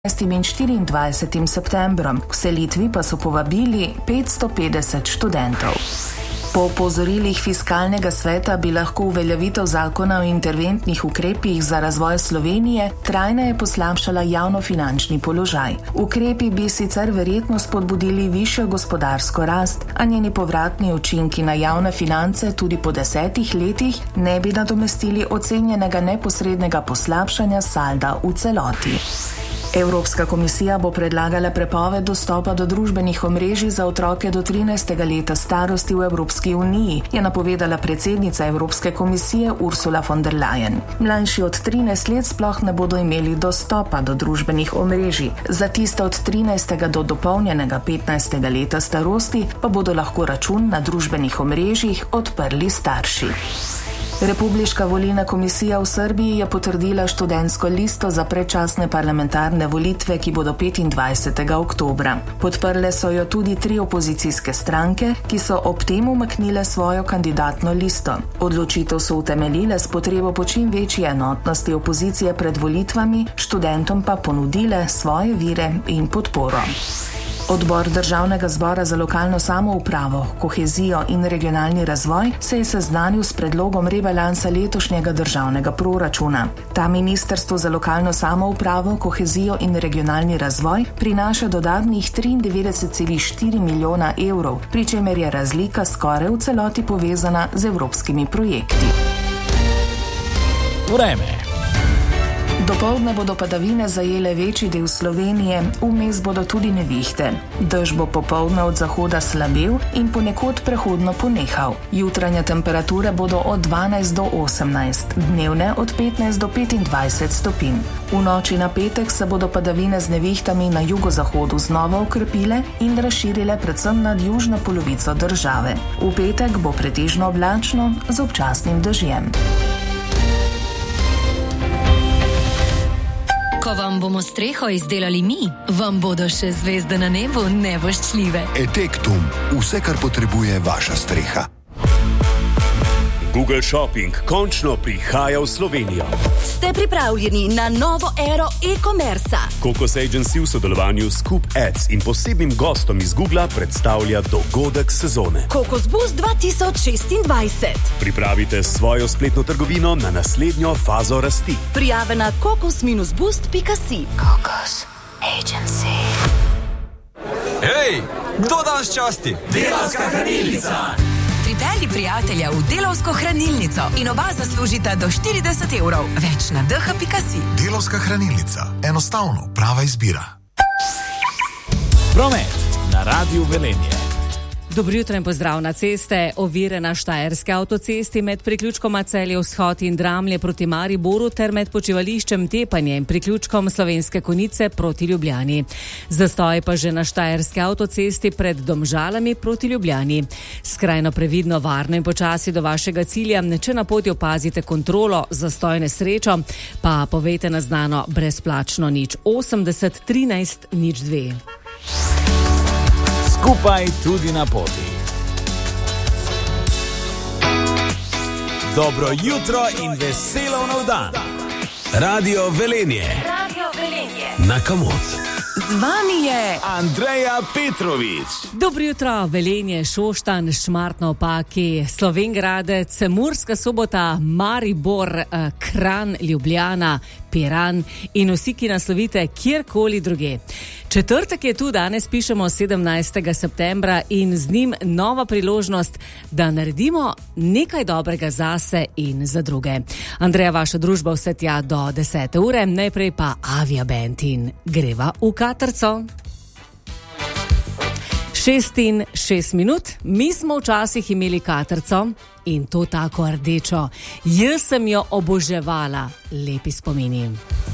in 24. septembrom. K selitvi pa so povabili 550 študentov. Po opozorilih Fiskalnega sveta bi lahko uveljavitev zakona o interventnih ukrepih za razvoj Slovenije trajneje poslabšala javnofinančni položaj. Ukrepi bi sicer verjetno spodbudili višjo gospodarsko rast, a njeni povratni učinki na javne finance tudi po 10 letih ne bi nadomestili ocenjenega neposrednega poslabšanja salda v celoti. Evropska komisija bo predlagala prepoved dostopa do družbenih omrežij za otroke do 13. leta starosti v Evropski uniji, je napovedala predsednica Evropske komisije Ursula von der Leyen. Mlajši od 13 let sploh ne bodo imeli dostopa do družbenih omrežij. Za tiste od 13. do dopolnjenega 15. leta starosti pa bodo lahko račun na družbenih omrežjih odprli starši. Republiška volilna komisija v Srbiji je potrdila študentsko listo za predčasne parlamentarne volitve, ki bodo 25. oktobra. Podprle so jo tudi 3 opozicijske stranke, ki so ob tem umaknile svojo kandidatno listo. Odločitev so utemeljile s potrebo po čim večji enotnosti opozicije pred volitvami, študentom pa ponudile svoje vire in podporo. Odbor Državnega zbora za lokalno samoupravo, kohezijo in regionalni razvoj se je seznanil s predlogom rebalansa letošnjega državnega proračuna. Ta Ministrstvo za lokalno samoupravo, kohezijo in regionalni razvoj prinaša dodatnih 93,4 milijona evrov, pri čemer je razlika skoraj v celoti povezana z evropskimi projekti. Vreme. Dopoldne bodo padavine zajele večji del Slovenije, vmes bodo tudi nevihte. Dež bo popoldne od zahoda slabel in ponekod prehodno ponehal. Jutranje temperature bodo od 12 do 18, dnevne od 15 do 25 stopinj. V noči na petek se bodo padavine z nevihtami na jugozahodu znova okrepile in razširile predvsem nad južno polovico države. V petek bo pretežno oblačno z občasnim dežjem. Ko vam bomo streho izdelali mi, vam bodo še zvezde na nebu nevoščljive. Etektum, vse, kar potrebuje vaša streha. Google Shopping končno prihaja v Slovenijo. Ste pripravljeni na novo ero e-commerca? Kokos Agency v sodelovanju s Coop Ads in posebnim gostom iz Googla predstavlja dogodek sezone. Kokos Boost 2026. Pripravite svojo spletno trgovino na naslednjo fazo rasti. Prijave na kokos-boost.si. Kokos Agency. Hej, kdo danes časti? Delavska hranilnica. Pripelji prijatelja v Delavsko hranilnico in oba zaslužita do 40 evrov. Več na dh.si. Delavska hranilnica. Enostavno, prava izbira. Promet na Radiu Velenje. Dobro jutro in pozdrav. Na ceste ovire na Štajerski avtocesti med priključkoma Celje-Vzhod in Dramlje proti Mariboru ter med počivališčem Tepanje in priključkom Slovenske Konjice proti Ljubljani. Zastoj pa že na Štajerski avtocesti pred Domžalami proti Ljubljani. Skrajno previdno, varno in počasi do vašega cilja. Če na poti opazite kontrolo, zastoj, nesrečo, pa povejte na znano brezplačno 080 13 02. Skupaj tudi na poti. Dobro jutro in veselo nov dan. Radio Velenje. Radio Velenje. Na Kamot. Z vami je Andreja Petrovič. Dobro jutro, Velenje, Šoštanj, Šmartno ob Paki, Slovenj Gradec, Murska Sobota, Maribor, Kranj, Ljubljana, Piran in vsi, ki nas lovite kjerkoli druge. Četrtek je tu, danes pišemo 17. septembra in z njim nova priložnost, da naredimo nekaj dobrega zase in za druge. Andreja, vaša družba vse tja do 10. ure, najprej pa Avia Band in greva v Katrco. 6:06. Mi smo včasih imeli Katrco in to tako rdečo. Jaz sem jo oboževala. Lepi spomini.